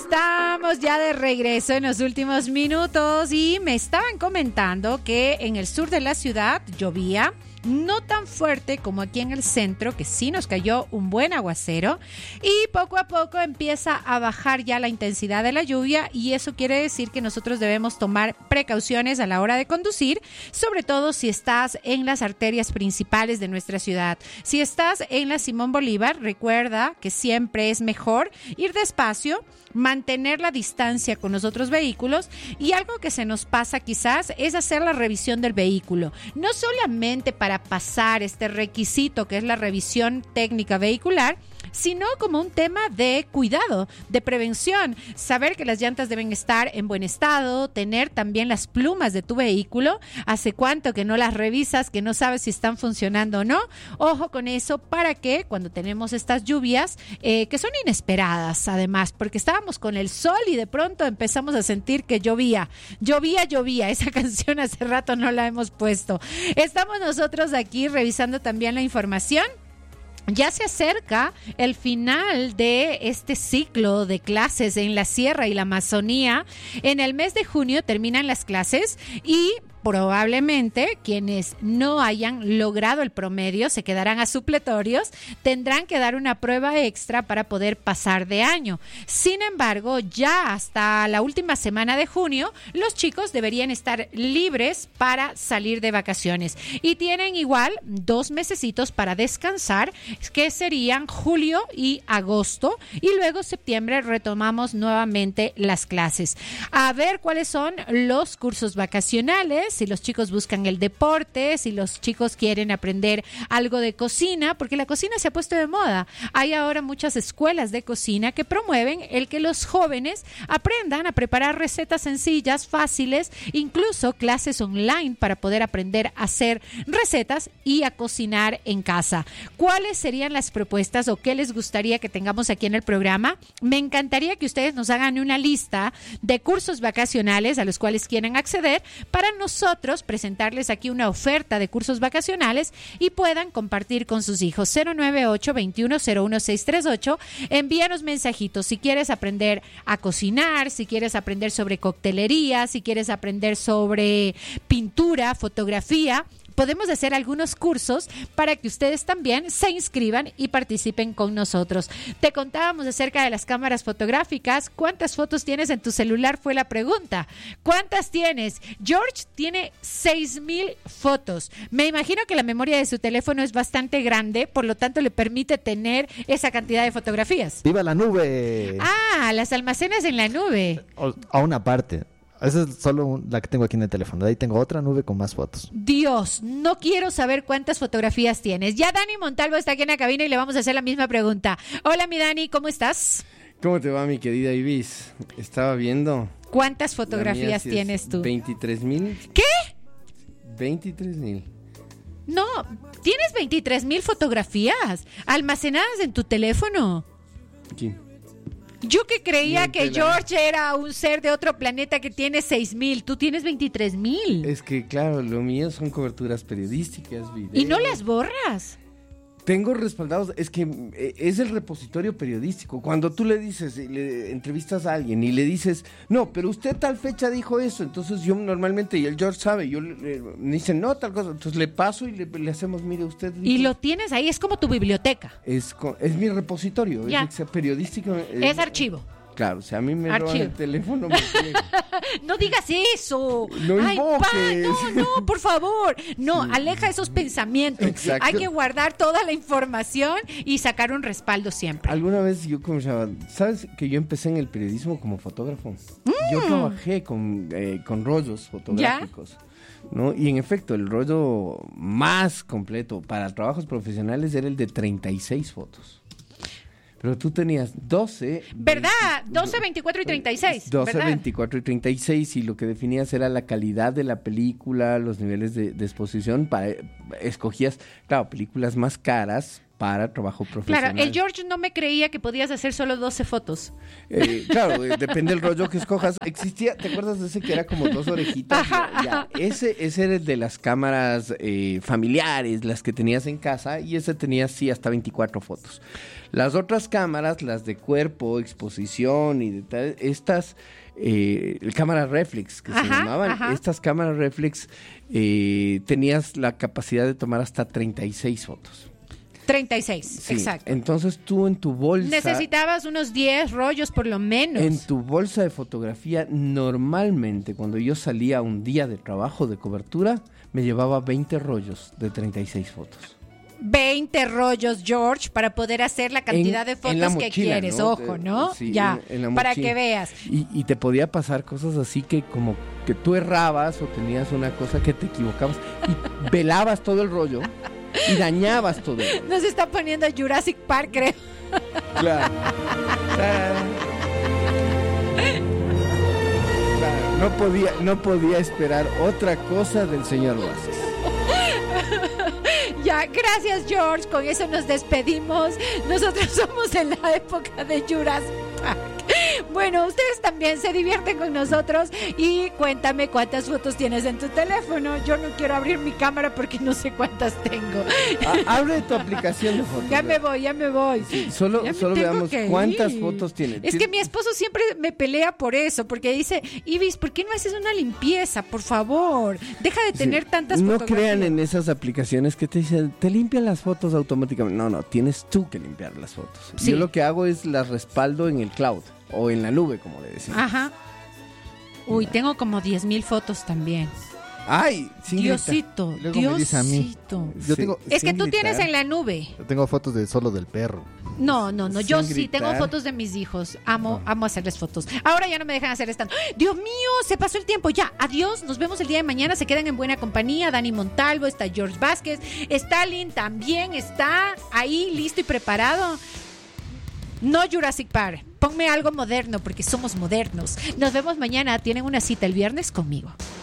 Estamos ya de regreso en los últimos minutos y me estaban comentando que en el sur de la ciudad llovía. No tan fuerte como aquí en el centro, que sí nos cayó un buen aguacero, y poco a poco empieza a bajar ya la intensidad de la lluvia, y eso quiere decir que nosotros debemos tomar precauciones a la hora de conducir, sobre todo si estás en las arterias principales de nuestra ciudad. Si estás en la Simón Bolívar, recuerda que siempre es mejor ir despacio, mantener la distancia con los otros vehículos, y algo que se nos pasa quizás es hacer la revisión del vehículo, no solamente para pasar este requisito que es la revisión técnica vehicular, sino como un tema de cuidado, de prevención, saber que las llantas deben estar en buen estado, tener también las plumas de tu vehículo, hace cuánto que no las revisas, que no sabes si están funcionando o no, ojo con eso para que cuando tenemos estas lluvias, que son inesperadas además, porque estábamos con el sol y de pronto empezamos a sentir que llovía, esa canción hace rato no la hemos puesto. Estamos nosotros aquí revisando también la información. Ya se acerca el final de este ciclo de clases en la Sierra y la Amazonía. En el mes de junio terminan las clases y probablemente quienes no hayan logrado el promedio se quedarán a supletorios, tendrán que dar una prueba extra para poder pasar de año. Sin embargo, ya hasta la última semana de junio, los chicos deberían estar libres para salir de vacaciones y tienen igual 2 mesecitos para descansar, que serían julio y agosto, y luego septiembre retomamos nuevamente las clases. A ver cuáles son los cursos vacacionales, si los chicos buscan el deporte, si los chicos quieren aprender algo de cocina, porque la cocina se ha puesto de moda. Hay ahora muchas escuelas de cocina que promueven el que los jóvenes aprendan a preparar recetas sencillas, fáciles, incluso clases online para poder aprender a hacer recetas y a cocinar en casa. ¿Cuáles serían las propuestas o qué les gustaría que tengamos aquí en el programa? Me encantaría que ustedes nos hagan una lista de cursos vacacionales a los cuales quieren acceder para nosotros presentarles aquí una oferta de cursos vacacionales y puedan compartir con sus hijos. 098-2101-638. Envíanos mensajitos si quieres aprender a cocinar, si quieres aprender sobre coctelería, si quieres aprender sobre pintura, fotografía. Podemos hacer algunos cursos para que ustedes también se inscriban y participen con nosotros. Te contábamos acerca de las cámaras fotográficas. ¿Cuántas fotos tienes en tu celular? Fue la pregunta. ¿Cuántas tienes? George tiene 6,000 fotos. Me imagino que la memoria de su teléfono es bastante grande, por lo tanto le permite tener esa cantidad de fotografías. ¡Viva la nube! Ah, las almacenas en la nube. A una parte. Esa es solo la que tengo aquí en el teléfono. De ahí tengo otra nube con más fotos. Dios, no quiero saber cuántas fotografías tienes. Ya Dani Montalvo está aquí en la cabina y le vamos a hacer la misma pregunta. Hola, mi Dani, ¿cómo estás? ¿Cómo te va, mi querida Ibis? Estaba viendo. ¿Cuántas fotografías tienes tú? 23,000. ¿Qué? 23,000. No, tienes 23,000 fotografías almacenadas en tu teléfono. Aquí. Yo que creía que George era un ser de otro planeta que tiene 6,000. Tú tienes 23,000. Es que, claro, lo mío son coberturas periodísticas, videos. ¿Y no las borras? Tengo respaldados, es que es el repositorio periodístico. Cuando tú le dices, le entrevistas a alguien y le dices, no, pero usted tal fecha dijo eso, entonces yo normalmente, y el George sabe, me dicen, no, tal cosa, entonces le paso y le hacemos, mire, usted dijo. Y lo tienes ahí, es como tu biblioteca. Es mi repositorio, ya. Es periodístico. Es archivo. Claro, si a mí me roban el teléfono, no digas eso. No invoques. No, por favor. No, sí. Aleja esos pensamientos. Exacto. Hay que guardar toda la información y sacar un respaldo siempre. Alguna vez yo ¿sabes que yo empecé en el periodismo como fotógrafo? Yo trabajé con rollos fotográficos. ¿Ya? ¿No? Y en efecto, el rollo más completo para trabajos profesionales era el de 36 fotos. Pero tú tenías 12... ¿Verdad? 12, 24 y 36. 12, ¿verdad? 24 y 36, y lo que definías era la calidad de la película, los niveles de exposición. Escogías, claro, películas más caras para trabajo profesional. Claro, el George no me creía que podías hacer solo 12 fotos. Claro, depende del rollo que escojas. Existía, ¿te acuerdas de ese que era como 2 orejitas? Ajá. Ese era el de las cámaras familiares, las que tenías en casa, y ese tenía sí hasta 24 fotos. Las otras cámaras, las de cuerpo, exposición y de tal, estas cámaras reflex que se llamaban, estas cámaras reflex tenías la capacidad de tomar hasta 36 fotos. 36, Sí, exacto. entonces tú en tu bolsa... Necesitabas unos 10 rollos por lo menos. En tu bolsa de fotografía, normalmente cuando yo salía un día de trabajo de cobertura, me llevaba 20 rollos de 36 fotos. 20 rollos, George, para poder hacer la cantidad de fotos mochila, que quieres, ¿no? ojo, ¿no? Sí, ya, en la para mochila. que veas. Y te podía pasar cosas así que como que tú errabas o tenías una cosa que te equivocabas y velabas todo el rollo y dañabas todo el rollo. Nos está poniendo Jurassic Park, creo. Claro. Claro, no podía esperar otra cosa del señor Vázquez. Ya, gracias, George. Con eso nos despedimos. Nosotros somos en la época de Jurassic Park. Bueno, ustedes también se divierten con nosotros y cuéntame cuántas fotos tienes en tu teléfono. Yo no quiero abrir mi cámara porque no sé cuántas tengo. Abre tu aplicación de fotos. Ya me voy. Sí, solo veamos cuántas fotos tienes. Es que mi esposo siempre me pelea por eso, porque dice, Ibis, ¿por qué no haces una limpieza? Por favor, deja de tener tantas no fotografías. crean en esas aplicaciones que te dicen, te limpian las fotos automáticamente. No, tienes tú que limpiar las fotos. Sí. Yo lo que hago es las respaldo en el cloud o en la nube, como le decimos. Ajá. Uy, tengo como 10,000 fotos también. Ay, sin Diosito, gritar. Luego me dice a mí. Diosito. Yo Sí. tengo, Es que Sin tú gritar. tienes en la nube. yo tengo fotos de solo del perro. No, yo Sin sí tengo gritar. fotos de mis hijos. Amo hacerles fotos. Ahora ya no me dejan hacer stand. Dios mío, se pasó el tiempo. Ya, adiós. Nos vemos el día de mañana. Se quedan en buena compañía. Dani Montalvo, está George Vázquez. Stalin también está ahí listo y preparado. No Jurassic Park. Ponme algo moderno porque somos modernos. Nos vemos mañana. Tienen una cita el viernes conmigo.